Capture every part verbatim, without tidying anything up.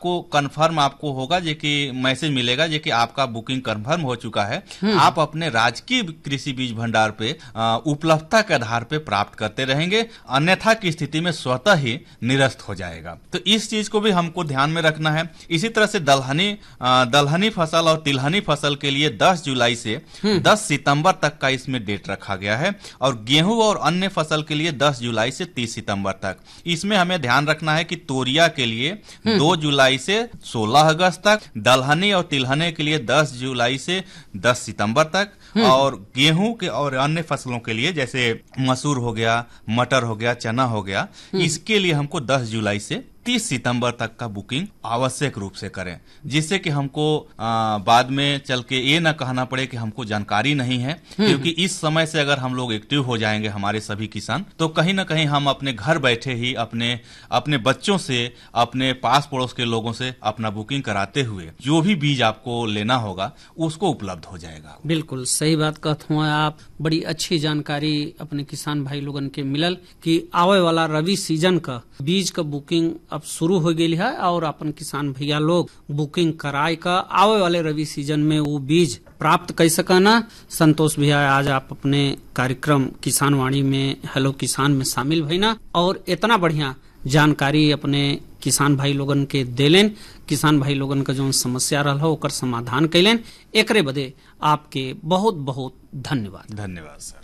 आपको कंफर्म आपको होगा जे कि मैसेज मिलेगा जे कि आपका बुकिंग कंफर्म हो चुका है। आप अपने राजकीय कृषि बीज भंडार पे उपलब्धता के आधार पे प्राप्त करते रहेंगे, अन्यथा की स्थिति में स्वतः ही निरस्त हो जाएगा। तो इस चीज को भी हमको ध्यान में रखना है। इसी तरह से दलहनी दलहनी फसल और तिलहनी फसल के लिए दस जुलाई से दस सितंबर तक का इसमें डेट रखा गया है, और गेहूं और अन्य फसल के लिए दस जुलाई से तीस सितंबर तक। इसमें हमें ध्यान रखना है कि तोरिया के लिए दो जुलाई से सोलह अगस्त तक, दलहनी और तिलहनी के लिए दस जुलाई से दस सितंबर तक, और गेहूं के और अन्य फसलों के लिए जैसे मसूर हो गया, मटर हो गया, चना हो गया, इसके लिए हमको दस जुलाई से तीस सितंबर तक का बुकिंग आवश्यक रूप से करें, जिससे कि हमको आ, बाद में चल के ये ना कहना पड़े कि हमको जानकारी नहीं है। क्योंकि इस समय से अगर हम लोग एक्टिव हो जाएंगे हमारे सभी किसान, तो कहीं ना कहीं हम अपने घर बैठे ही अपने अपने बच्चों से, अपने पास पड़ोस के लोगों से अपना बुकिंग कराते हुए जो भी बीज आपको लेना होगा उसको उपलब्ध हो जाएगा। बिल्कुल सही बात कहते हुए आप, बड़ी अच्छी जानकारी अपने किसान भाई लोगन के मिलल कि आवे वाला रबी सीजन का बीज का बुकिंग अब शुरू हो गई है, और अपन किसान भैया लोग बुकिंग कराए का आवे वाले रबी सीजन में वो बीज प्राप्त कर सकना। संतोष भैया, आज आप अपने कार्यक्रम किसान वाणी में हेलो किसान में शामिल भईना और इतना बढ़िया जानकारी अपने किसान भाई लोगन के देलेन, किसान भाई लोगन का जो समस्या रहा ओकर समाधान कैलेन, एकरे बदे आपके बहुत बहुत धन्यवाद। धन्यवाद सर।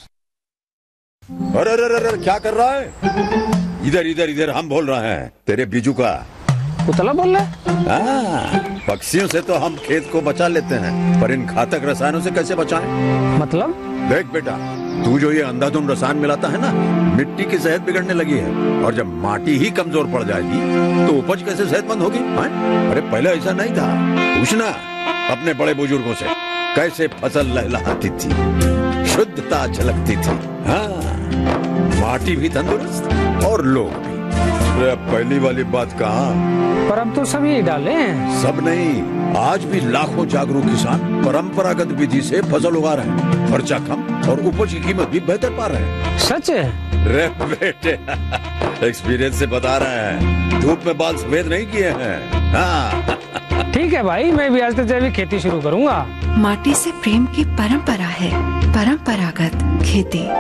अरे अरे अरे क्या कर रहा है? इधर इधर इधर हम बोल रहे हैं तेरे बीजू का। उतला बोल रहा है? पक्षियों से तो हम खेत को बचा लेते हैं, पर इन घातक रसायनों से कैसे बचाएं? मतलब? देख बेटा, तू जो ये अंधाधुंध रसायन मिलाता है ना, मिट्टी की सेहत बिगड़ने लगी है, और जब माटी ही कमजोर पड़ जाएगी तो उपज कैसे सेहतमंद होगी? अरे पहले ऐसा नहीं था। पूछना अपने बड़े बुजुर्गों से, कैसे फसल लहलहाती थी, शुद्धता झलकती थी। हाँ, माटी भी तंदुरुस्त और लोग भी। पहली वाली बात कहाँ? पर अब तो सभी डाले हैं। सब नहीं, आज भी लाखों जागरूक किसान परंपरागत विधि से फसल उगा रहे हैं, खर्चा कम और उपज की कीमत भी बेहतर पा रहे हैं। सच है? रे बेटे, एक्सपीरियंस से बता रहे हैं, धूप में बाल सफेद नहीं किए हैं। हाँ। ठीक है भाई, मैं भी आज से जैविक खेती शुरू करूंगा। माटी से प्रेम की परंपरा है, परंपरागत खेती।